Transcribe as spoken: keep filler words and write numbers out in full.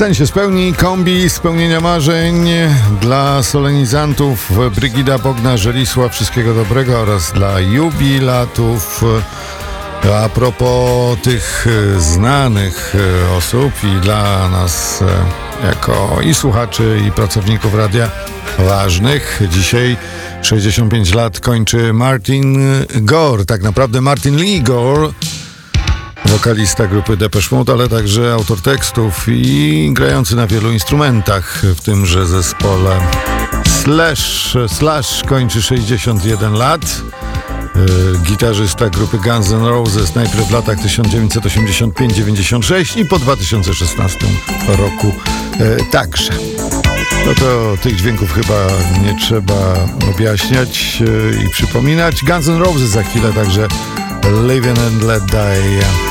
Sen się spełni, kombi spełnienia marzeń dla solenizantów Brygida Bogna Żelisła, wszystkiego dobrego oraz dla jubilatów. A propos tych znanych osób i dla nas jako i słuchaczy, i pracowników radia ważnych, dzisiaj sześćdziesiąt pięć lat kończy Martin Gore, tak naprawdę Martin Lee Gore, wokalista grupy Depeche Mode, ale także autor tekstów i grający na wielu instrumentach w tymże zespole. Slash, Slash kończy sześćdziesiąt jeden lat. Gitarzysta grupy Guns N' Roses najpierw w latach tysiąc dziewięćset osiemdziesiąt pięć dziewięćdziesiąt sześć i po dwa tysiące szesnastym roku e, także. No to tych dźwięków chyba nie trzeba objaśniać e, i przypominać. Guns N' Roses za chwilę, także Live and Let Die.